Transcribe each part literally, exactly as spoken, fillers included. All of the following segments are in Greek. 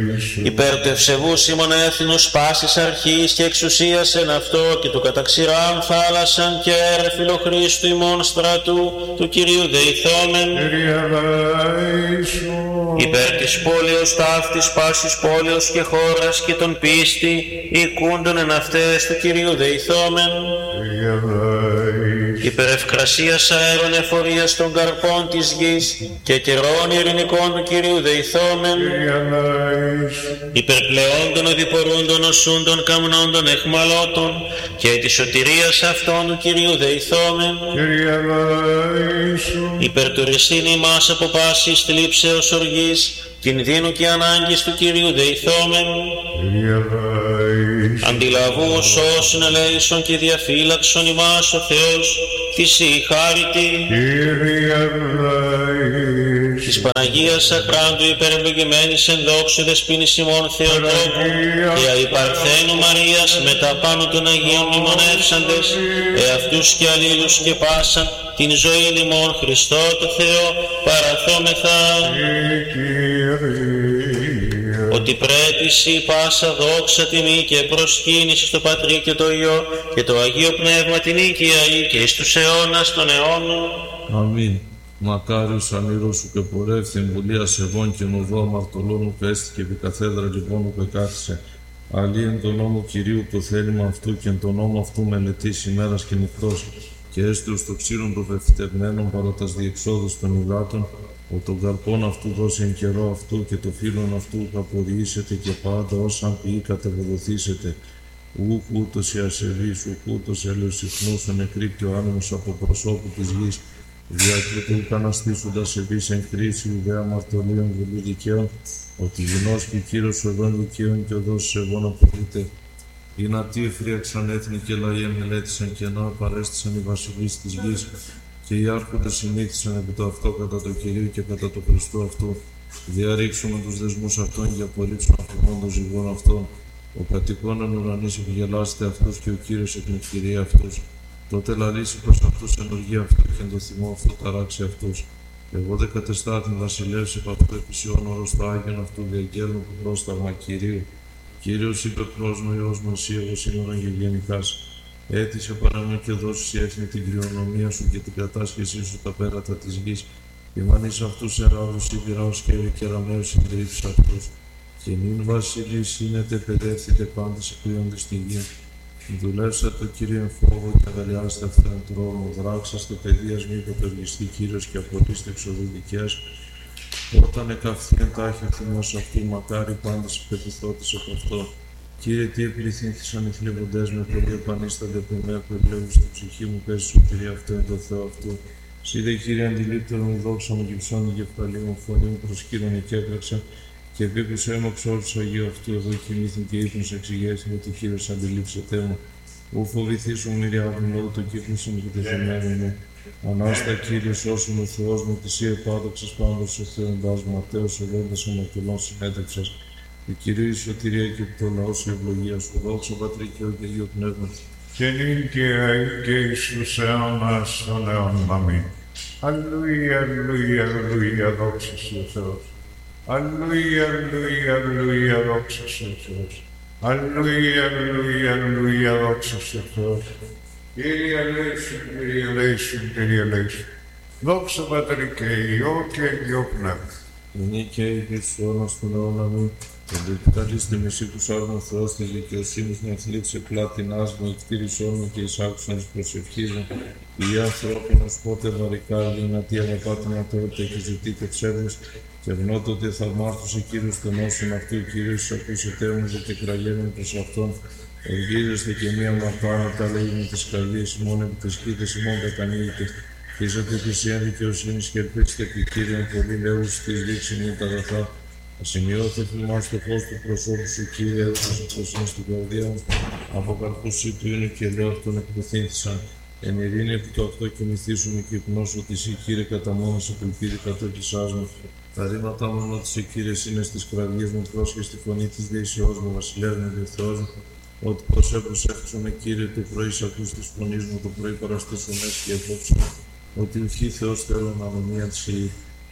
Υπέρ του ευσεβούς ημών έθνους πάσης αρχής και εξουσίας εν αυτό και του καταξηράν θάλασσαν και έρφυλο Χρήστου ημών στρατού του Κυρίου δεηθόμεν. Υπέρ της πόλεως ταύτης πάσης πόλεως και χώρας και των πίστη οικούντων εν αυτές του Κυρίου δεηθόμεν. Υπέρ ευκρασίας αέρων εφορίας των καρπών της γης και καιρών ειρηνικών του Κυρίου δεηθόμεν. Υπέρ πλεόντων οδηπορούντων οσούντων καμνόντων εχμαλώτων και της σωτηρίας αυτών του Κυρίου δεηθόμεν. Υπέρ του ρησίνη μας από πάσης θλίψεως οργής κινδύνου και ανάγκης του Κυρίου δεηθόμεν. Αντιλαβούς όσων ελέησον και διαφύλαξον ημάς ο Θεός θυσί χάρητη της Παναγίας Αχράντου υπερευλογημένης εν δόξου δεσποίνης ημών Θεοτόκου και αϊπαρθένου Μαρίας με τα πάνω των Αγίων μνημονεύσαντες εαυτούς και αλλήλους και πάσαν την ζωή ημών Χριστό το Θεό παραθόμεθα. Ότι πρέπει σοι πάσα δόξα τιμή και προσκύνηση στο Πατρί και το Υιό και το Αγίο Πνεύμα την οίκια ή και εις τους αιώνας των αιώνων. Αμήν. Μακάριος ανήρος σου και πορεύθη εμβουλία σεβών και νοδό αμαρτωλών που έστηκε επί καθέδρα λοιπόν που εκάθισε. Αλλή εν τον νόμο Κυρίου το θέλημα αυτού και εν τον νόμο αυτού μελετής ημέρας και νυχτός και έστω στο ξύρον των βεφτευμένων παρά τας διεξόδους των υδάτων, ο τον καρπόν αυτού δώσει εν καιρό αυτού και το φύλλον αυτού καποδειήσετε και πάντα όσαν ποιή κατεβοδοθήσετε. Ούκ ούτως η ασεβής, ούκ ούτως ελαιοσυχνούς ο νεκρύπτει ο άνεμος από προσώπου της γης, δια τούτου ούκ αναστήσοντας ευείς εν κρίση ουδέα μαρτωλίων βουλού δικαίων, ότι γινός και Κύριος οδόν δικαίων και οδός σεβών απολύτε. Οι νατήφροι εξανέθνη και λαοί εμελέτησαν και να παρέστησαν οι βασιλείς της γης, και οι άρχοντες συνήθισαν επί το αυτό κατά το Κυρίου και κατά το Χριστού αυτού. Διαρρήξουμε τους δεσμούς αυτών και απορρίψουμε αφημών των ζυγών αυτών. Ο κατοικών εν ουρανής επιγελάστε αυτούς και ο Κύριος εκνευκηρεί αυτούς. Τότε λαλήσει προς αυτούς εν οργή αυτού και εν το θυμό αυτού ταράξει αυτούς. Εγώ δε κατεστά την βασιλεύση επ' αυτού επισιών όρος το Άγιον αυτού διαγγέλνω που πρόσταγμα Κυρίου. Κύριος είπε προς μου Υιός μου εσύ εγώ σύνορον και γενικάς. Έτησε παραμένει και δώσει έθνη την κληρονομία σου και την κατάσχεσή σου τα πέρατα της γης. Και μανείς αυτούς εράδους σιδηράους και ευικεραμαίους συντρίψεις αυτούς. Και νυν βασιλείς σύνετε παιδεύθητε πάντες εκπλήοντες στη γη. Δουλεύσατε το Κύριο εν φόβο και αγαλιάστε αυτόν τον τρόμο. Δράξαστε παιδείας μη υποπεργιστεί Κύριος και απολύστε εξοδοδικίας. Όταν εκαυθεί εν τάχει θυμός αυτού, μακάρι πάντες υπεπιθώτες από αυτό. Κύριε, τι επληθύνθησαν οι θλιβοντές με πολύ επανίστανται που με επευλεύουν στην ψυχή μου, πες σου, Κύριε, αυτό είναι το Θεό αυτού. Σύ δε, Κύριε, αντιλήπτερο μου, δόξα μου, κυψώνει η κεφαλή μου, φωνή μου προσκύρωνε και έκραξα, και επίκουσε αίμα ψώλους Αγίου αυτού, εδώ κοιμήθην και ύπνος εξηγέθην, ότι Κύριος αντιλήψετε μου. Ου φοβηθήσουν μυριάδων λόγω το κύκνουσον και τεθειμένου μου. Ανάστα, Κύριε, σώσον ο Θεός μου, τη Σύ επάδοξας πάντως ο Θεόντας μου, ατέος οδόντας αμαρτωλών συνέταξας. Η Κυρίου η σωτηρία και το λαό σου ευλογία σου, δόξα Πατρί και ο Αγίο Πνεύμα. Και νυν και αεί και εις τους αιώνας των αιώνων. Αμήν. Αλληλούια, αλληλούια, αλληλούια, δόξα σου ο Θεός. Αλληλούια, αλληλούια, αλληλούια, δόξα σου ο Θεός. Αλληλούια, αλληλούια, αλληλούια, δόξα σου ο Θεός. Κύριε ελέησον, Κύριε ελέησον, Κύριε ελέησον. Δόξα Πατρί και Υιό και Αγίο Πνεύμα. Είναι και η Χριστός των αιώνα μου, εντελικαλής τη μισή του σάρμου Θεός της δικαιοσύνης να θλίψε πλάτινάς μου, εκτήρησόν μου και εισάξον της προσευχής μου. Η ανθρώπινος πότε βαρικάρει δυνατή αγαπάτη να τόρτε και ζητείτε ψεύμους και ευνότο ότι θαυμάρτωσε Κύριος των όσων αυτού, Κύριος ακούσετε μου και κραγένουν προς Αυτόν. Οργίζεστε και μία μαρτάνα τα λέει με τις καρδίες ημών επί τις χείτες ημών κατανοείτε. Χτίζατε θυσίαν δικαιοσύνης και ελπίστε επί Κύριον πολύ λέους της δείξην ή τα αγαθά. Ασημειώθε θυμάς το φως του προσώπου σου, Κύριε, έδωσες εκδοσύνη στην καρδιά μου. Από καρπούς σου του είναι και λέω αυτόν εκπληθύνθησαν. Εν ειρήνη επί το αυτό κοιμηθήσουμε και υπνώσου ότι εσύ, Κύριε, κατά μόνος επελπίδη κατώκησάς μου. Τα ρήματα μόνο ότι σε, Κύριε, είναι στις κραυγές μου, πρόσχε στη φωνή της δεησιός μου, βασιλεύς μου και Θεός μου. Ότι πως έπροσέχσομαι, Κύριε, το πρωί σ' ακούς της φωνής μου, το πρωί παραστήσω μέσα και απόψε. Ότι ευχή Θεός θέλω να με μία της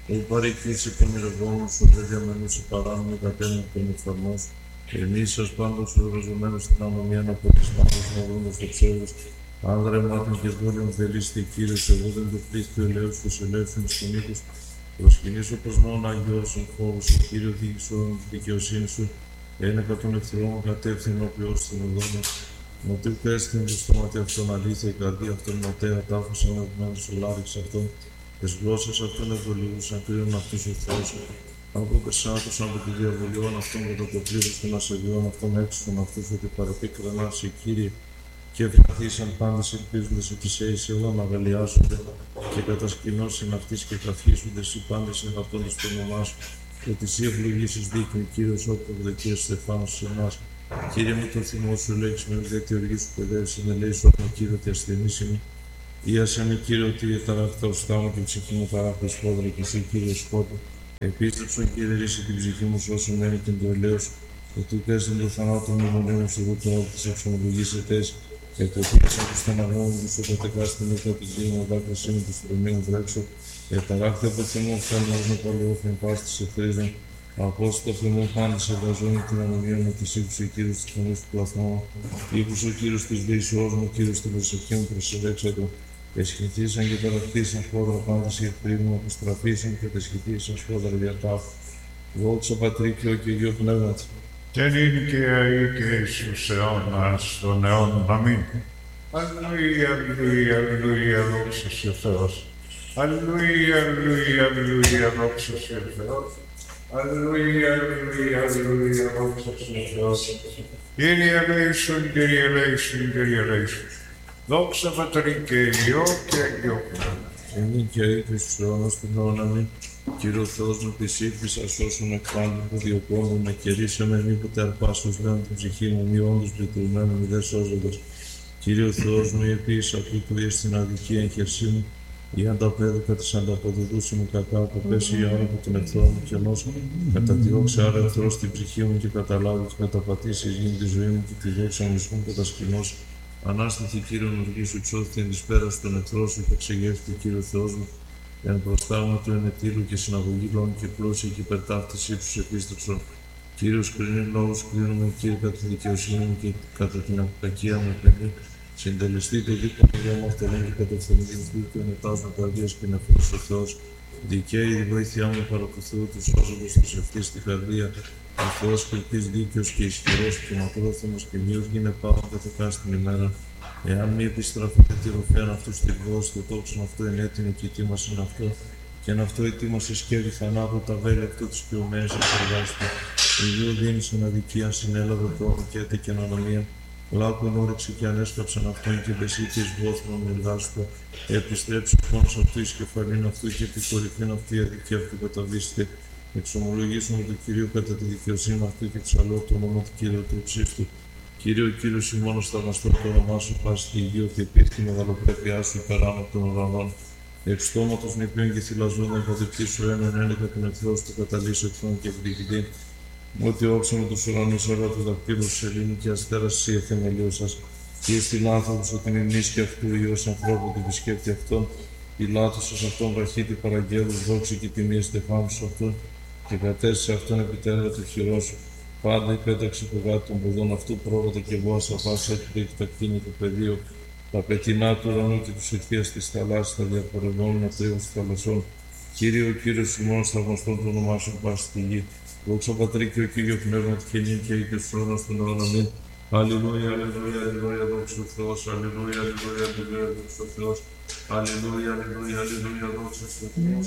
Ο παρεκκλήσει των ηρευόμενων σου, δεν διαμένουσε παράνομη κατέμουν των οφθαλμός. Εμείς σας πάντως εργαζομένους στην ανομία να πολυσπάνως να βρούμε στο ψεύδος. Άνδρα μάτων και δόλων θελήστε Κύριος, εγώ δεν το πλήθη ο ελαίος τους ελεύθερους στον οίκους. Προσκυνήσω πως νόν αγιώσουν φόβους, ο Κύριο διοίκησε όλων τη δικαιοσύνη σου. Ένεκα των εχθρών κατεύθυνο ποιός στην οδό μας. Μοτίου πέστην το στόματι αυτόν αλήθεια, η καρδία αυτόν ματέα, τάφος αναδημένος ο λάριξ αυτόν. Τες γλώσσες αυτών ευδολιούσαν, κρίνουν αυτούς ο Θεός. Από πεσάτους από τη διαβολιών αυτών κατά το πλήρως των ασεβιών αυτών έξω αυτούς ότι παρεπίκρανά σε Κύριε. Και ευλαθήσαν πάντες ελπίζοντες ότι σε είσαι όλα να αγαλιάσονται και κατασκηνώσουν αυτής και καθίσονται εσύ πάντες εγαπτώντας το όνομά σου. Ότι εσύ ευλογήσεις δίκαιον Κύριος όπου ευδοκίες στεφάνους σε εμάς. Κύριε μου το θυμό σου λέξεις με ουδέ τη οργή σου παιδεύεις, είναι λέει σου όνο Κύριε ότι ασθενής είμαι. Ήασε με Κύριε ότι ταράχτα οστά μου και ψυχή μου ταράχτα σπόδρα και εσύ Κύριε σκότω. Επίστρεψον Κύριε ρίσε την ψυχή μου όσο μένει και το ελαίος. Ότι κέστην το θανάτο μου μονίμως εγώ τον όρκη της εξομολογήσετε. Εκοπίασα του στεναγώνου του στο κατεκάστη μετά τη γη μου δάκρυσή μου του στρωμίου βρέξω. Εταράχτε από θυμό φέρνοντας με παλαιόφεν πάστης εχθρίζων. Απόστο θυμό πάντης εργαζόμενη την ανομία μου της ύψου ο Κύριος της φωνής του πλαθμού. Ήπους ο Κύριος της δεήσεώς μου, ο Κύριος την προσευχή μου προσελέξατο. Εσχηθήσαν και ταραχτήσαν φόδρα πάντες οι εχθροί μου, αποστραφήσαν και τεσχηθήσαν φόδρα διατάφου. Δόξα Πατρί και ο Κύριο Πνεύματι. Και είναι και αεί και εις τους αιώνας των αιώνων. Αμήν. Αλληλούια, αλληλούια, αλληλούια, δόξα σε ο Θεός. Αλληλούια, αλληλούια, αλληλούια, δόξα σε ο Θεός. Αλληλούια, αλληλούια, αλληλούια, δόξα σε ο Θεός. Κύριε ελέησον, Κύριε ελέησον, Κύριε ελέησον. Δόξα Πατρί και Υιό και Αγιό Πνεύμα. Είναι και αεί και στους αιώνας των αιώνων. Αμήν. Κύριο Θεός μου της ύλφης ασώσουν εκ πάντων που διωκόμουν, με κερίσε με μήποτε αρπάσως λέον την ψυχή μου, μη όντως λειτουργμένου μη δε σώζοντας. Κύριο Θεός μου, η επίσης αυτού που είσαι στην αδικία εγχερσή μου, η ανταπέδωκα της ανταποδοτούση μου κακά, που πέσει η ώρα από τον εχθρό μου και ενός καταδιώξει άρα εχθρός στην ψυχή μου και καταλάβει και καταπατήσει εις γίνει τη ζωή μου και τη δόξα μου εις μου κατασκηνώσει. Ανάστηθη Κύριον οργή σου, εξώθη εν της πέρας τον εχθρό σου και εξεγεύτη Κύριο Θεός μου. Εν προστάγμα του ενετήλου και συναγωγή λόγων και πλώσια και υπερτάφτης ύψους επίστρεψον. Κύριος κρίνει λόγους, κρίνουμε Κύριε κατά τη δικαιοσύνη μου και κατά την κακία μου παιδί. Συντελεστείτε δίκο μου γέμμα αυτελέν και κατευθυνθείς δίκαιο νετάσμα καρδίας και νεφρός ο Θεός. Δικαίη η βοήθειά μου παρά του Θεού του σώζοντος τους ευτής στην καρδία. Ο Θεός κριτής δίκαιος και ισχυρός και μακρόθυμος και μείος γίνε πάνω καθεκά στην ημέρα. Εάν μη επιστραφείτε τη ροφέαν αυτού στην δόση, το τόξον αυτό είναι έτοιμο και ετοίμασαν αυτό, και εν αυτό ετοίμασε σκεύη θανάτου τα βέλη αυτού της ποιωμένης εξεργάστου. Η δύο δίνει στην αδικία, συνέλαβε τόνο και έτε και ανομία. Λάκουν όρεξη και ανέσκαψαν αυτόν και μπεσίτης βόθρον εργάστου. Επιστρέψει πόνος αυτού εις κεφαλήν αυτού και επικορυφήν αυτή η αδικία αυτού καταβήστε. Εξομολογήσουμε του Κυρίου κατά τη δικαιοσύνη αυτού και εξαλώ το όνομα του Κύριου του ψήφτου. Κύριε ο Κύριος ημώνος θαυμαστό το όνομά σου πάση τη γη, ότι υπήρχε η μεγαλοπρέπειά σου υπεράνω των ουρανών. Εξ στόματος νηπίων και θυλαζόντων κατεπτή σου έναν ένεκα τον εχθρό του καταλύσει εχθρών και εκδικητή. Ότι όψε με τους ουρανούς όλα του δακτύλου σου σελήνη και αστέρας εσύ εθεμελίωσας. Και στην άνθρωπος ότι μνήσκε αυτού Υιός ανθρώπου την επισκέπτη αυτόν. Πιλάτωσος αυτόν ραχίτη παραγγέλους δόξη και τιμή στεφάνου σου αυτόν. Και κατέστησε αυτόν επιτέλεια του χειρό σου. Πάντα υπέταξε το γάτο των ποδών αυτού, πρόβατα και εγώ ασαφάς έρχεται και τα κτίνη του πεδίου. Τα πετεινά του ουρανού και τους ευθείας της θαλάσσης, τα διαπορευόμενα τρίβος των θαλασσών. Κύριε ο Κύριος ημώνος θαυμαστόν το όνομά σου πάση στη γη. Δόξα Πατρί και ο Κύριο Πνεύματι και νύν και και στους αιώνας των αιώνων. Αμήν. Αλληλούια, αλληλούια, αλληλούια, δόξα ο Θεός. Αλληλούια, αλληλούια, αλληλούια, δόξα ο Θεός. Αλληλούια, αλληλούια, αλληλούια, δόξα ο Θεός.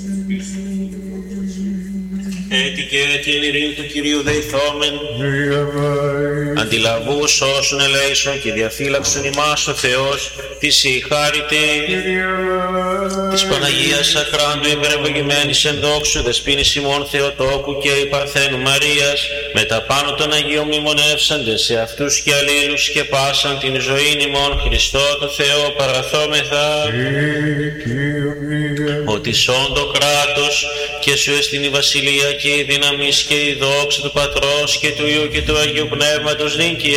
Έτη και έτη εν ειρήνη του Κυρίου δεηθόμεν. Αντιλαβούς όσων ελέησον και διαφύλαξον ημάς ο Θεός, της η χάρητη της Παναγίας Ακράντου υπερευλογημένης εν δόξου δεσποίνης ημών Θεοτόκου και η Παρθένου Μαρίας, με τα πάνω των Αγίων μνημονεύσαντες σε αυτούς και αλλήλους και πάσαν την ζωήν ημών Χριστό το Θεό παραθόμεθα. Ότι σών το κράτος και σου εστιν η βασιλεία και η δύναμις και η δόξα του Πατρός και του Υιού και του Αγίου Πνεύματος νύν και